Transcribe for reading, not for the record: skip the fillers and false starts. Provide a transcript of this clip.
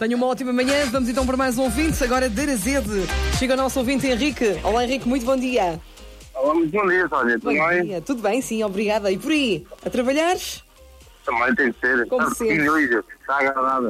Tenha uma ótima manhã. Vamos então para mais um ouvinte, agora de Arazede. Chega o nosso ouvinte Henrique. Olá, Henrique, muito bom dia. Olá, muito bom dia, Sónia. Tudo bem? Dia. Tudo bem, sim, obrigada. E por aí, a trabalhares? Também tem que ser. Como Está sempre. hoje. Está agradável.